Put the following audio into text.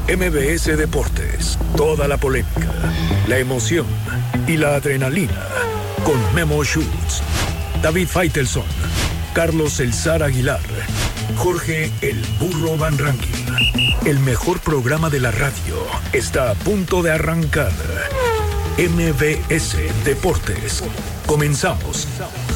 MBS Deportes, toda la polémica, la emoción y la adrenalina con Memo Schutz, David Faitelson, Carlos El Zar Aguilar, Jorge El Burro Van Rankin. El mejor programa de la radio está a punto de arrancar. MBS Deportes. Comenzamos.